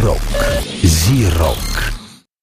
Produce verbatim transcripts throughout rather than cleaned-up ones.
Рок. Зи-рок.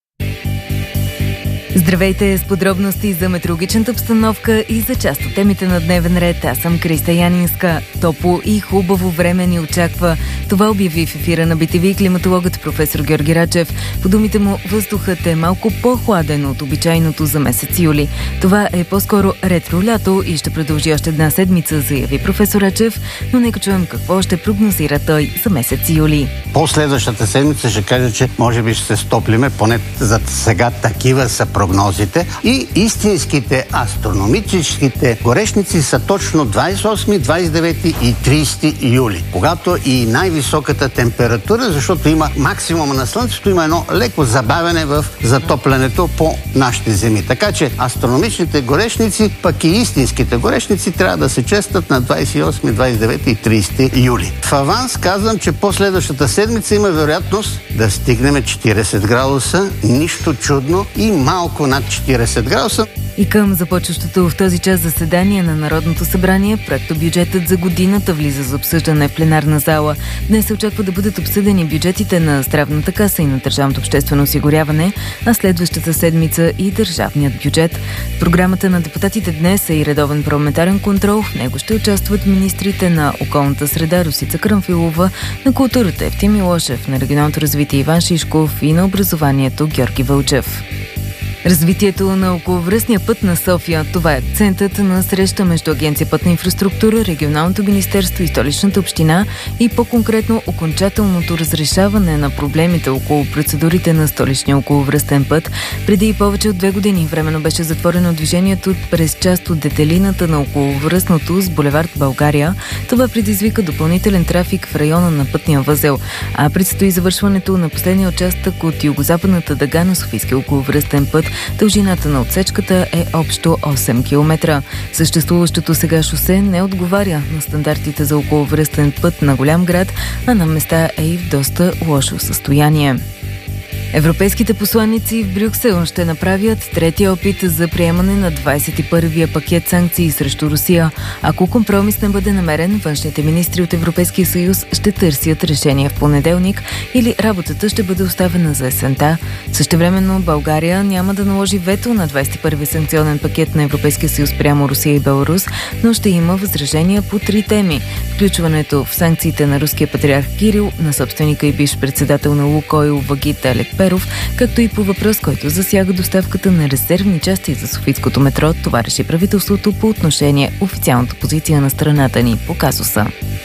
Здравейте с подробности за метеорологичната обстановка и за част от темите на дневен ред. Аз съм Криста Янинска. Топло и хубаво време ни очаква. Това обяви в ефира на Би Ти Ви климатологът професор Георги Рачев. По думите му, въздухът е малко по-хладен от обичайното за месец юли. Това е по-скоро ретро лято и ще продължи още една седмица, заяви професор Рачев, но нека чуем какво ще прогнозира той за месец юли. По-следващата седмица ще кажа, че може би ще се стоплиме, поне за сега такива са прогнозите. И истинските астрономическите горешници са точно двадесет и осми, двадесет и девети и тридесети юли, когато и най-високата температура, защото има максимума на Слънцето, има едно леко забавяне в затоплянето по нашите земи. Така че астрономичните горешници, пък и истинските горешници трябва да се честват на двадесет и осми, двадесет и девети и тридесети юли. В аванс казвам, че последващата седмица има вероятност да стигнем четиридесет градуса, нищо чудно и малко над четиридесет градуса. И към започващото в този час заседание на Народното събрание, проектобюджетът за годината влиза за обсъждане в пленарна зала. Днес се очаква да бъдат обсъдени бюджетите на Здравната каса и на Държавното обществено осигуряване, а следващата седмица и държавният бюджет. В програмата на депутатите днес е и редовен парламентарен контрол. В него ще участват министрите на околната среда Росица Карамфилова, на културата Евтим Милошев, на регионалното развитие Иван Шишков и на образованието Георги Вълчев. Развитието на околовръстния път на София. Това е акцентът на среща между Агенция пътна инфраструктура, Регионалното министерство и Столичната община и по-конкретно окончателното разрешаване на проблемите около процедурите на Столичния околовръстен път. Преди повече от две години временно беше затворено движението през част от детелината на околовръстното с булевард България. Това предизвика допълнителен трафик в района на пътния възел, а предстои завършването на последния участък от югозападната дъга на Софийския околовръстен път. Дължината на отсечката е общо осем километра. Съществуващото сега шосе не отговаря на стандартите за околовръстен път на голям град, а на места е и в доста лошо състояние. Европейските посланици в Брюксел ще направят третия опит за приемане на двадесет и първия пакет санкции срещу Русия. Ако компромис не бъде намерен, външните министри от Европейския съюз ще търсят решение в понеделник или работата ще бъде оставена за есента. Същевременно България няма да наложи вето на двадесет и първия санкционен пакет на Европейския съюз прямо Русия и Беларус, но ще има възражения по три теми. Включването в санкциите на руския патриарх Кирил, на собственика и бивш председател на Лукойл Вагит Алек Перов, както и по въпрос, който засяга доставката на резервни части за софийското метро. Това реши правителството по отношение официалната позиция на страната ни по казуса.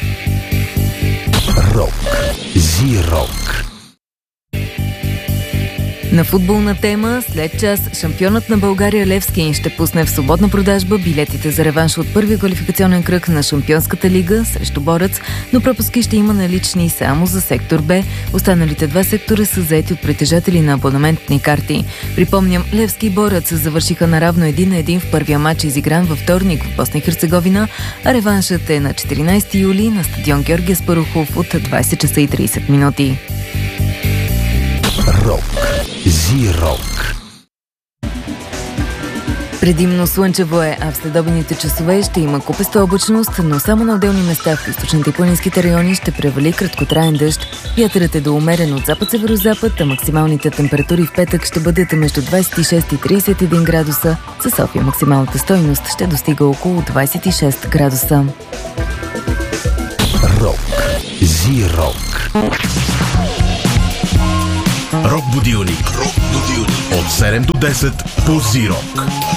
Рок. Зи-рок. На футболна тема, след час шампионът на България Левски ще пусне в свободна продажба билетите за реванш от първия квалификационен кръг на Шампионската лига срещу Борец, но пропуски ще има налични само за сектор Б. Останалите два сектора са заети от притежатели на абонаментни карти. Припомням, Левски и Борец завършиха наравно един на един в първия матч, изигран във вторник в Босна и Херцеговина, а реваншът е на четиринадесети юли на стадион Георги Аспарухов от двадесет часа и тридесет минути. Рок. Зи-рок. Предимно слънчево е, а в следобедните часове ще има купеста облачност, но само на отделни места в източните и планинските райони ще превали краткотраен дъжд. Вятърът е до умерен от запад-северозапад, а максималните температури в петък ще бъдат между двадесет и шест и тридесет и един градуса. За София максималната стойност ще достига около двадесет и шест градуса. Рок. Зи-рок. Рок будилник. Рок будилник. От седем до десет по Зи-рок.